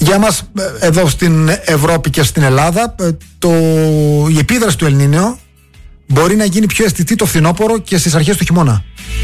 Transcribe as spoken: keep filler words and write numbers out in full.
Για μας εδώ στην Ευρώπη και στην Ελλάδα, το, η επίδραση του Ελνίνιο μπορεί να γίνει πιο αισθητή το φθινόπωρο και στις αρχές του χειμώνα.